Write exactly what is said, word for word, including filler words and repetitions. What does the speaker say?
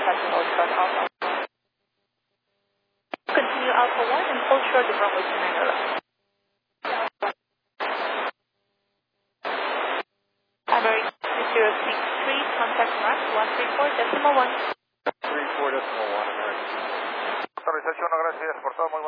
contact Foxtrot Alpha. Continue Alpha one and hold short of runway two nine zero. American zero six three, contact mark one three four decimal one. three four decimal one, American. Autorización, gracias por todo. Muy